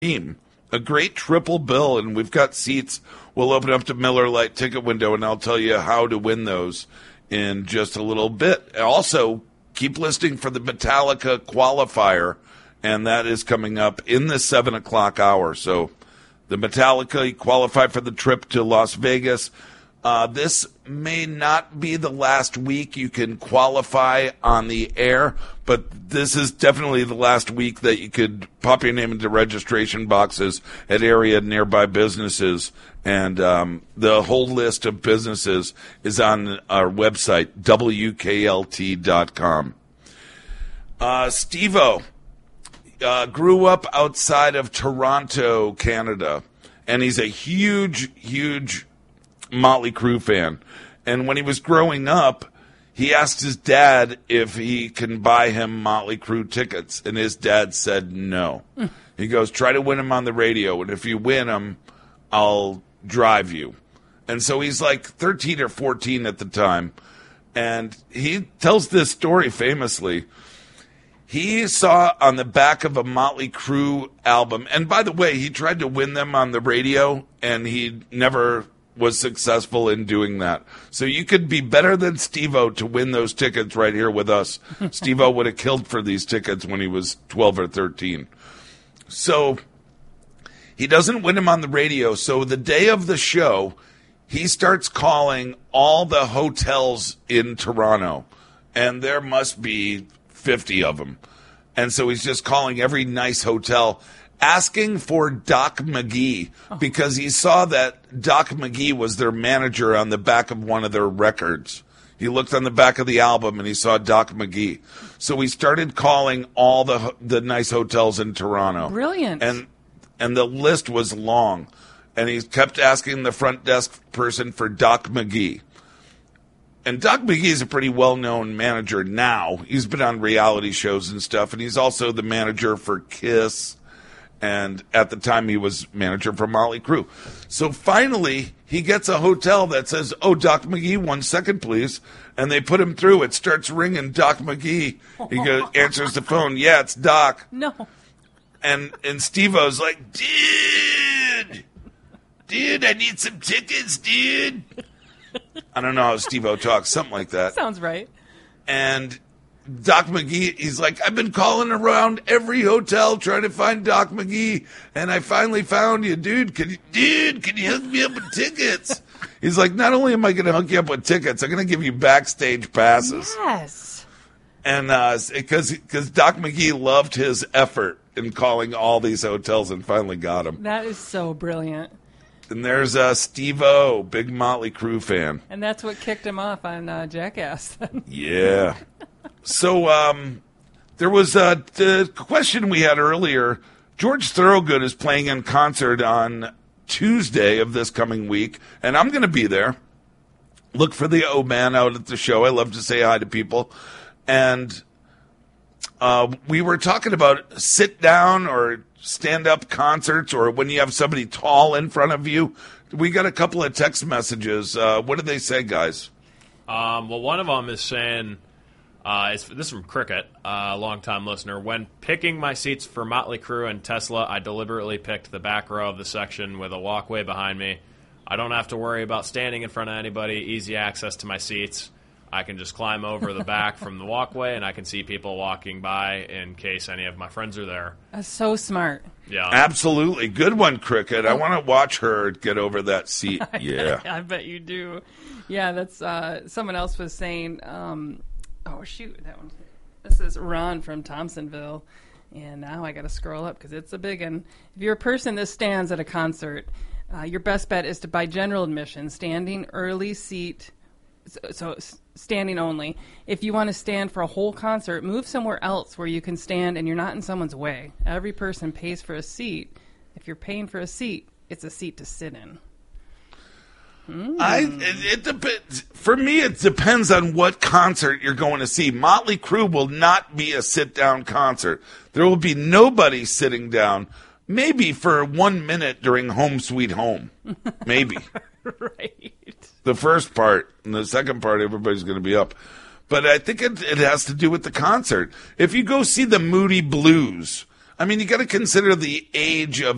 team. A great triple bill, and we've got seats. We'll open up to Miller Lite ticket window, and I'll tell you how to win those in just a little bit. Also, keep listening for the Metallica qualifier, and that is coming up in the 7 o'clock hour. So the Metallica qualify for the trip to Las Vegas. This may not be the last week you can qualify on the air, but this is definitely the last week that you could pop your name into registration boxes at area nearby businesses. And the whole list of businesses is on our website, WKLT.com. Steve-O grew up outside of Toronto, Canada, and he's a huge Motley Crue fan. And when he was growing up, he asked his dad if he can buy him Motley Crue tickets, and his dad said no. He goes, try to win him on the radio, and if you win him, I'll drive you. And so he's like 13 or 14 at the time, and he tells this story famously. He saw on the back of a Motley Crue album, and by the way, he tried to win them on the radio, and he never was successful in doing that. So you could be better than Steve-O to win those tickets right here with us. Steve-O would have killed for these tickets when he was 12 or 13. So he doesn't win them on the radio. So the day of the show, he starts calling all the hotels in Toronto, and there must be 50 of them. And so he's just calling every nice hotel, asking for Doc McGee, because he saw that Doc McGee was their manager on the back of one of their records. He looked on the back of the album and he saw Doc McGee. So he started calling all the nice hotels in Toronto. Brilliant. And the list was long. And he kept asking the front desk person for Doc McGee. And Doc McGee is a pretty well-known manager now. He's been on reality shows and stuff, and he's also the manager for Kiss. And at the time, he was manager for Motley Crue. So finally, he gets a hotel that says, oh, Doc McGee, 1 second, please. And they put him through. It starts ringing, Doc McGee. He answers the phone. Yeah, it's Doc. No. And Steve-O's like, dude, I need some tickets, dude. I don't know how Steve-O talks, something like that. Sounds right. And Doc McGee, he's like, I've been calling around every hotel trying to find Doc McGee, and I finally found you, dude. Can you hook me up with tickets? He's like, not only am I going to hook you up with tickets, I'm going to give you backstage passes. Yes. And because Doc McGee loved his effort in calling all these hotels and finally got him. That is so brilliant. And there's Steve-O, big Motley Crue fan. And that's what kicked him off on Jackass. Yeah. So there was the question we had earlier. George Thorogood is playing in concert on Tuesday of this coming week, and I'm going to be there. Look for the O Man out at the show. I love to say hi to people. And we were talking about sit-down or stand-up concerts, or when you have somebody tall in front of you. We got a couple of text messages. What did they say, guys? Well, one of them is saying, this is from Cricket, a longtime listener. When picking my seats for Motley Crue and Tesla, I deliberately picked the back row of the section with a walkway behind me. I don't have to worry about standing in front of anybody, easy access to my seats. I can just climb over the back from the walkway, and I can see people walking by in case any of my friends are there. That's so smart. Yeah, absolutely. Good one, Cricket. I want to watch her get over that seat. Yeah. I bet you do. Yeah, that's someone else was saying, oh, shoot, that one. This is Ron from Thompsonville, and now I got to scroll up because it's a big one. If you're a person that stands at a concert, your best bet is to buy general admission, standing early seat, so standing only. If you want to stand for a whole concert, move somewhere else where you can stand and you're not in someone's way. Every person pays for a seat. If you're paying for a seat, it's a seat to sit in. It depends. For me, it depends on what concert you're going to see. Motley Crue will not be a sit-down concert. There will be nobody sitting down, maybe for 1 minute during Home Sweet Home. Maybe. Right. The first part, and the second part, everybody's going to be up. But I think it has to do with the concert. If you go see the Moody Blues, I mean, you got to consider the age of